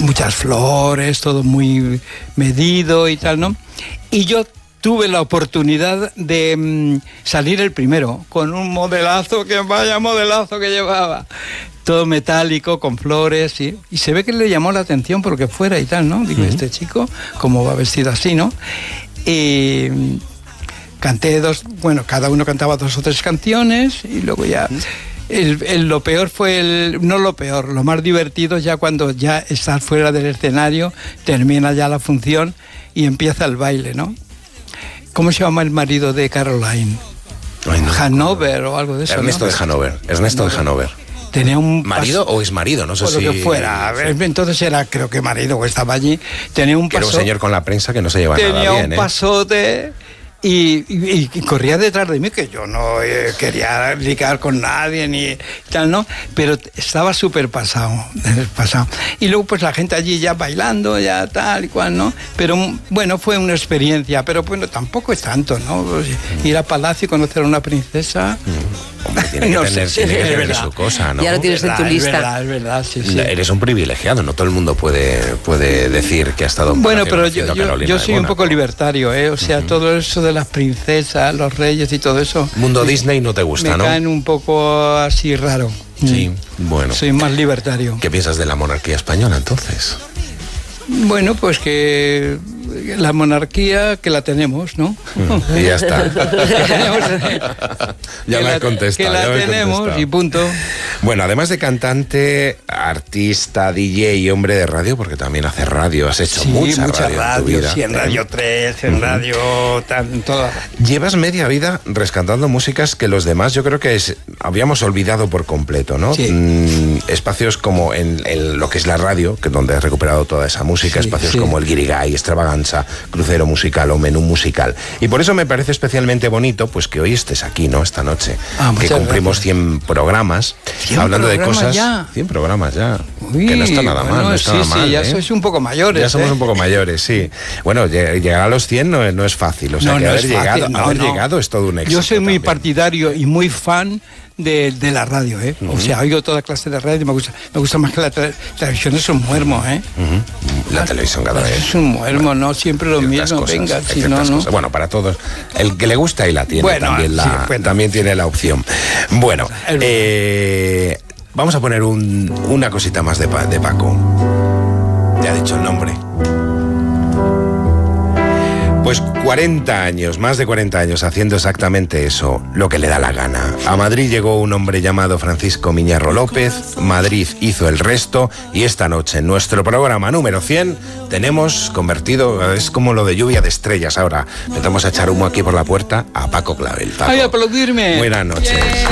muchas flores, todo muy medido y tal, ¿no? Y yo tuve la oportunidad de salir el primero, con un modelazo, que vaya modelazo que llevaba. Todo metálico, con flores, ¿sí? Y se ve que le llamó la atención por lo que fuera y tal, ¿no? Digo, este chico, ¿cómo va vestido así, no? Y canté cada uno cantaba 2 o 3 canciones y luego ya... lo peor fue no lo peor, lo más divertido ya cuando ya estás fuera del escenario, termina ya la función y empieza el baile, ¿no? ¿Cómo se llama el marido de Caroline? Ay, no. Hanover o algo de eso, Ernesto, ¿no? Ernesto de Hanover. Tenía un ¿Marido o es marido? No sé si... lo que fuera. Sí. Entonces era, creo que marido, o estaba allí. Tenía un Era un señor con la prensa que no se lleva nada bien. Tenía un pasote y corría detrás de mí, que yo no quería ligar con nadie ni tal, ¿no? Pero estaba súper pasado. Y luego pues la gente allí ya bailando, ya tal y cual, ¿no? Pero bueno, fue una experiencia, pero bueno, tampoco es tanto, ¿no? Pues, ir a Palacio y conocer a una princesa... Hombre, tiene que tener su cosa, ¿no? Ya lo tienes en tu lista. Es verdad, sí. Eres un privilegiado, no todo el mundo puede decir que ha estado en Bueno, pero yo soy un poco libertario, ¿eh? O sea, todo eso de las princesas, los reyes y todo eso... Mundo Disney no te gusta, ¿no? Me caen un poco así raro. Sí, bueno. Soy más libertario. ¿Qué piensas de la monarquía española, entonces? Bueno, pues que la monarquía que la tenemos, ¿no? Y ya está. Ya me has contestado. Que la tenemos y punto. Bueno, además de cantante, artista, DJ y hombre de radio, porque también haces radio, has hecho mucha radio en tu vida. Sí, en Radio 3, en Radio... en toda. Llevas media vida rescatando músicas que los demás yo creo que habíamos olvidado por completo, ¿no? Sí. Espacios como en lo que es la radio, que donde has recuperado toda esa música, espacios como el Guirigay, Extravaganza, Crucero Musical o Menú Musical. Y por eso me parece especialmente bonito pues que hoy estés aquí, ¿no? Esta noche, que cumplimos 100 programas, 100 hablando de cosas... Ya. 100 programas ya, Uy, que no está nada mal, no está nada mal. Sí, ya sois un poco mayores. Ya somos un poco mayores, sí. Bueno, llegar a los 100 no es fácil, o sea, que haber llegado es todo un éxito. Yo soy muy también. Partidario y muy fan de la radio, ¿eh? O sea, oigo toda clase de radio y me gusta más que la televisión, es un muermo, ¿eh? La televisión cada vez. Es un muermo, no siempre lo mismo, cosas, venga, si no. Bueno, para todos, el que le gusta y la tiene, bueno, también tiene la opción. Bueno, vamos a poner una cosita más de Paco. Ya ha dicho el nombre. Pues 40 años, más de 40 años haciendo exactamente eso, lo que le da la gana. A Madrid llegó un hombre llamado Francisco Miñarro López, Madrid hizo el resto y esta noche en nuestro programa número 100 tenemos convertido, es como lo de lluvia de estrellas ahora, empezamos a echar humo aquí por la puerta a Paco Clavel. Paco, ¡ay, aplaudirme! Buenas noches.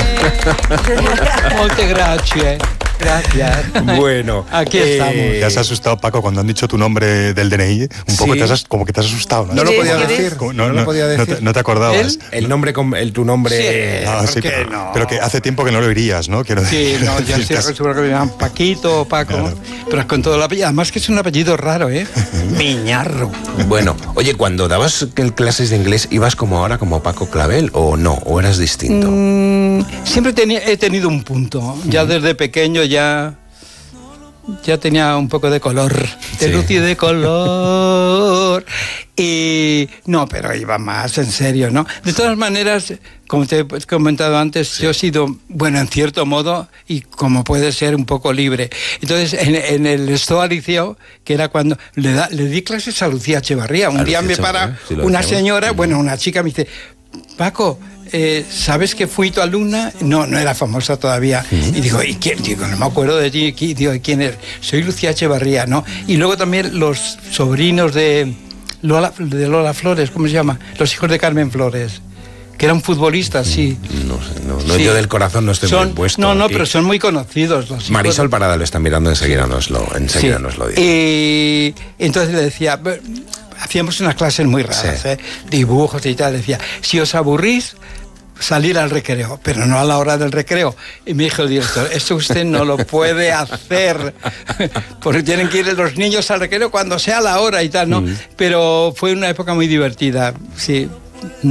Muchas gracias. Gracias. Bueno, aquí estamos. Te has asustado, Paco, cuando han dicho tu nombre del DNI. Un poco como que te has asustado, ¿no? No lo podía decir. No lo podía decir. No te acordabas. El nombre, tu nombre. Sí, pero que hace tiempo que no lo oirías, ¿no? Quiero decir. Sí, no, ya estoy seguro que me llaman Paquito o Paco. Claro. Pero con todo el apellido. Además que es un apellido raro, ¿eh? Miñarro. Bueno, oye, cuando dabas clases de inglés, ¿ibas como ahora, como Paco Clavel, o no? ¿O eras distinto? Siempre he tenido un punto. Ya desde pequeño ya tenía un poco de color, de luz y de color. Y no, pero iba más en serio, ¿no? De todas maneras, como te he comentado antes, yo he sido, bueno, en cierto modo, y como puede ser, un poco libre. Entonces, en el Stoa Liceo, que era cuando le di clases a Lucía Echevarría. Un día me para una señora, bueno, una chica, me dice, Paco, ¿sabes que fui tu alumna? No era famosa todavía. Y digo, ¿y quién? Digo, no me acuerdo de ti. Digo, ¿quién eres? Soy Lucía Echevarría, ¿no? Y luego también los sobrinos de Lola Flores, ¿cómo se llama? Los hijos de Carmen Flores, que eran futbolistas, sí. No sé, no, sí. Yo del corazón no estoy muy puesto. No, pero son muy conocidos. Los Marisol Parada lo está mirando, enseguida nos lo dice. Y entonces le decía... Hacíamos unas clases muy raras, dibujos y tal. Decía, si os aburrís, salir al recreo, pero no a la hora del recreo. Y me dijo el director, esto usted no lo puede hacer, porque tienen que ir los niños al recreo cuando sea la hora y tal, ¿no? Pero fue una época muy divertida, sí,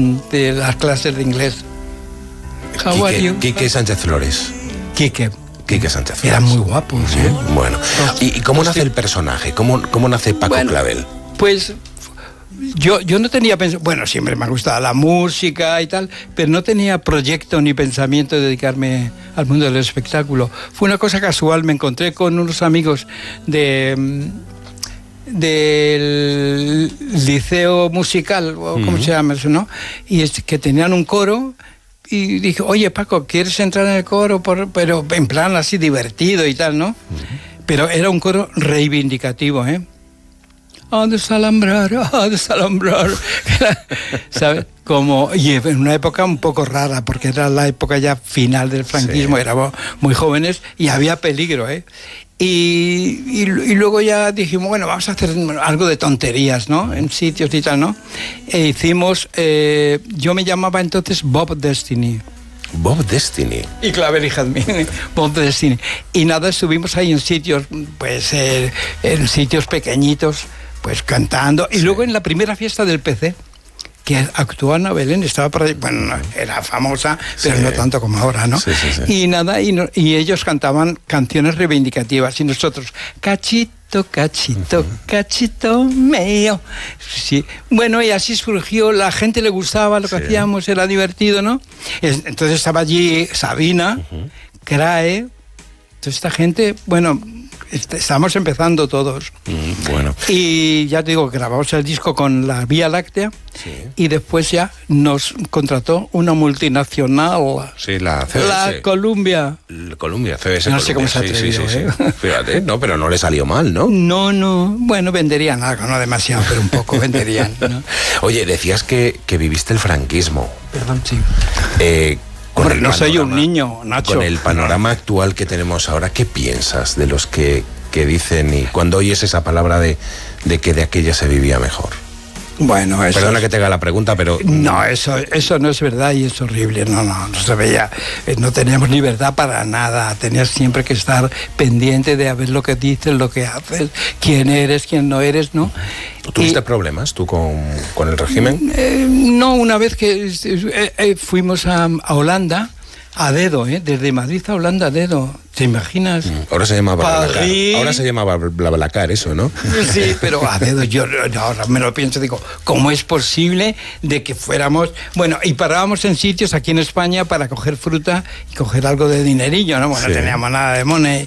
de las clases de inglés. Quique Sánchez Flores. Quique Quique Sánchez Flores. Eran muy guapos, ¿eh? Bueno, ¿y cómo nace el personaje? ¿Cómo nace Paco Clavel? Pues yo no tenía bueno, siempre me ha gustado la música y tal, pero no tenía proyecto ni pensamiento de dedicarme al mundo del espectáculo. Fue una cosa casual, me encontré con unos amigos del liceo musical, o ¿cómo se llama eso, no? Y que tenían un coro. Y dije, oye, Paco, ¿quieres entrar en el coro? Pero en plan así divertido y tal, ¿no? Pero era un coro reivindicativo, ¿eh? Ha de salambrar, ¿sabes? Y en una época un poco rara, porque era la época ya final del franquismo, éramos muy jóvenes y había peligro, ¿eh? Y luego ya dijimos, bueno, vamos a hacer algo de tonterías, ¿no? En sitios y tal, ¿no? E hicimos, yo me llamaba entonces Bob Destiny. Bob Destiny. Y Clavel y Jazmín, Bob Destiny. Y nada, estuvimos ahí en sitios, pues, en sitios pequeñitos, pues cantando. Y luego en la primera fiesta del PC, que actuó Ana Belén, estaba por ahí, bueno, era famosa, pero no tanto como ahora, ¿no? Sí. Y nada, y ellos cantaban canciones reivindicativas, y nosotros, cachito, cachito, cachito mío. Sí. Bueno, y así surgió, la gente le gustaba lo que hacíamos, era divertido, ¿no? Entonces estaba allí Sabina, Crae, toda esta gente, bueno, estamos empezando todos. Bueno. Y ya te digo, grabamos el disco con la Vía Láctea y después ya nos contrató una multinacional. Sí, la CBS. La Columbia. Columbia, CBS. No sé cómo se ha atrevido, sí. Fíjate, no, pero no le salió mal, ¿no? No, bueno, venderían algo, no demasiado, pero un poco venderían, ¿no? Oye, decías que viviste el franquismo. Perdón, sí. Hombre, no soy un niño, Nacho. Con el panorama actual que tenemos ahora, ¿qué piensas de los que dicen, y cuando oyes esa palabra de que de aquella se vivía mejor? Bueno, eso... Perdona que te haga la pregunta, pero... No, eso no es verdad y es horrible. No se veía... No teníamos libertad para nada. Tenías siempre que estar pendiente de a ver lo que dices, lo que haces, quién eres, quién no eres, ¿no? ¿Tuviste problemas tú con el régimen? No, una vez que fuimos a Holanda, a dedo, desde Madrid a Holanda a dedo. ¿Te imaginas? Ahora se llama BlaBlaCar. Ahora se llama BlaBlaCar, eso, ¿no? Sí, pero a dedo yo ahora me lo pienso, digo, ¿cómo es posible de que fuéramos... Bueno, y parábamos en sitios aquí en España para coger fruta y coger algo de dinerillo, ¿no? Bueno, no teníamos nada de money.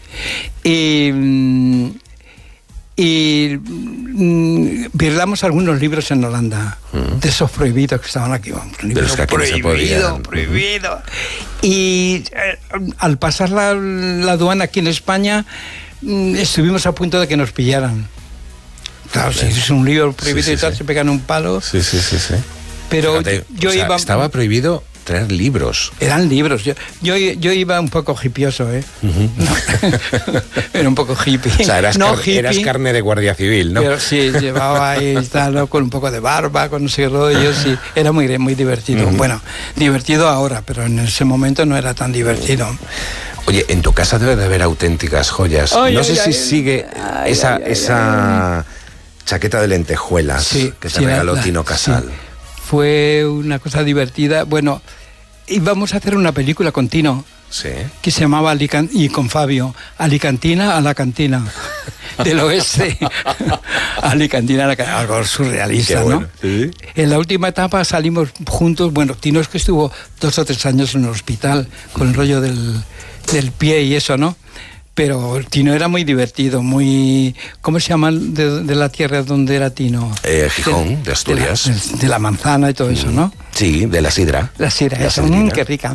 Y virlamos algunos libros en Holanda, de esos prohibidos que estaban aquí. De los que aquí no se podían. Prohibido. Y al pasar la aduana aquí en España, estuvimos a punto de que nos pillaran. Claro, si es un libro prohibido y tal, se pegan un palo. Sí. Pero fíjate, iba... Estaba prohibido traer libros. Eran libros. Yo iba un poco hipioso, ¿eh? Era un poco hippie. O sea, eras carne de guardia civil, ¿no? Pero sí, llevaba ahí tal, ¿no? Con un poco de barba, con no sé qué rollo, sí. Era muy divertido. Bueno, divertido ahora, pero en ese momento no era tan divertido. Oye, en tu casa debe de haber auténticas joyas. No sé si sigue esa chaqueta de lentejuelas que te regaló Tino Casal. Sí. Fue una cosa divertida. Bueno, íbamos a hacer una película con Tino, que se llamaba y con Fabio, Alicantina a la cantina, del oeste. Alicantina a la cantina, algo surrealista, bueno, ¿no? ¿Sí? En la última etapa salimos juntos. Bueno, Tino es que estuvo 2 o 3 años en el hospital con el rollo del pie y eso, ¿no? Pero Tino era muy divertido, muy... ¿Cómo se llama de la tierra donde era Tino? Gijón, de Asturias. De la manzana y todo eso, ¿no? Sí, de la sidra. La sidra, qué rica.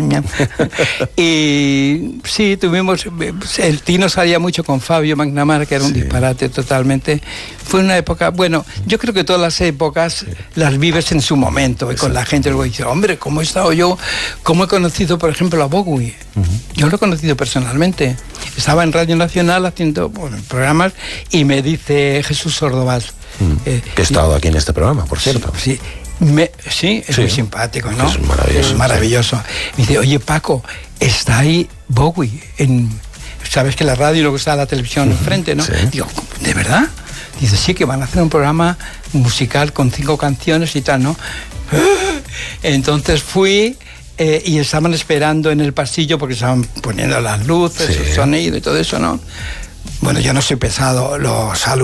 Y sí, tuvimos... El Tino salía mucho con Fabio McNamara, que era un disparate totalmente. Fue una época... Bueno, yo creo que todas las épocas las vives en su momento. Y con la gente luego dice, hombre, ¿cómo he estado yo? ¿Cómo he conocido, por ejemplo, a Bowie? Yo lo he conocido personalmente. Estaba en Radio Nacional haciendo programas y me dice Jesús Sordovás. Que he estado aquí en este programa, por cierto. Sí, es muy simpático, ¿no? Es maravilloso. Es maravilloso. Me dice, oye, Paco, está ahí Bowie. Sabes que la radio y luego está la televisión enfrente, ¿no? Digo, ¿de verdad? Dice, sí, que van a hacer un programa musical con 5 canciones y tal, ¿no? Entonces fui... y estaban esperando en el pasillo porque estaban poniendo las luces, el sonido y todo eso, ¿no? Bueno, yo no soy pesado, lo saludo.